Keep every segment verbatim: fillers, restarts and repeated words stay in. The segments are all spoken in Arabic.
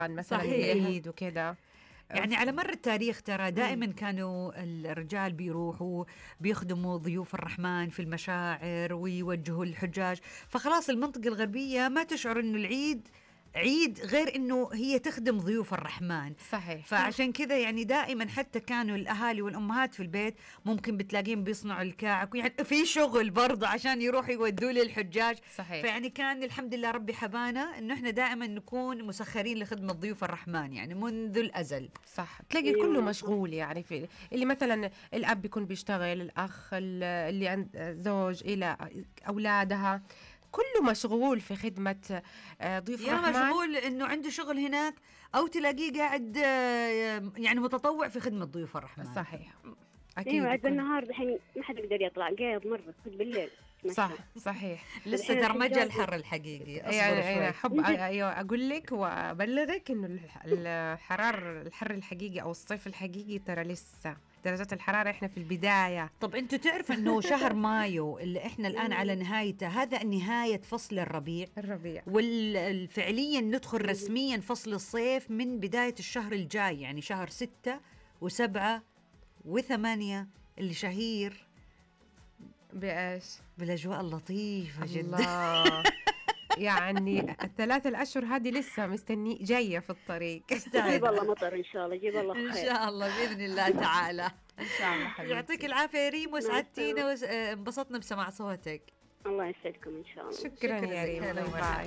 مثلا صحيح. العيد وكذا. يعني على مر التاريخ ترى دائما كانوا الرجال بيروحوا بيخدموا ضيوف الرحمن في المشاعر ويوجهوا الحجاج، فخلاص المنطقة الغربية ما تشعر إنه العيد عيد غير إنه هي تخدم ضيوف الرحمن. صحيح. فعشان كذا يعني دائما حتى كانوا الأهالي والأمهات في البيت ممكن بتلاقيهم بيصنعوا الكعك، يعني في شغل برضه عشان يروحوا يودوا للحجاج. صحيح. فيعني كان الحمد لله ربي حبانا إنه إحنا دائما نكون مسخرين لخدمة ضيوف الرحمن يعني منذ الأزل. صح. تلاقي كله مشغول، يعني في اللي مثلا الأب بيكون بيشتغل، الأخ اللي عند زوج إلى أولادها، كله مشغول في خدمة ضيوف يا الرحمن. مشغول إنه عنده شغل هناك أو تلاقيه قاعد يعني متطوع في خدمة ضيوف الرحمن. صحيح. أكيد. ايوه عاد النهار دحين ما حد يقدر يطلع، قايض مرة بالليل. صح. صحيح. لسه ترى ما جاء الحر الحقيقي. يعني أنا أحب أيوة أقول لك وأبلغك إنه الحرار الحر الحقيقي أو الصيف الحقيقي ترى لسه درجات الحرارة إحنا في البداية. طب أنتوا تعرف إنه شهر مايو اللي إحنا الآن على نهايته هذا نهاية فصل الربيع. الربيع. والفعليا ندخل رسميا فصل الصيف من بداية الشهر الجاي، يعني شهر ستة وسبعة وثمانية اللي شهير بإيش؟ بالأجواء اللطيفة جدا. الله. يعني الثلاث الأشهر هذه لسه مستني جاية في الطريق. جيب الله مطر إن شاء الله، جيب الله خير إن شاء الله بإذن الله تعالى. إن شاء الله حبيبتي. يعطيك العافية يا ريم، وسعدتينا وانبسطنا بسماع صوتك. الله يسعدكم إن شاء الله. شكرا, شكرا يا ريم. باي باي.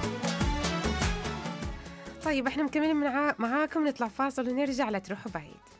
طيب احنا مكملين معاكم، نطلع فاصل ونرجع، لا تروحوا بعيد.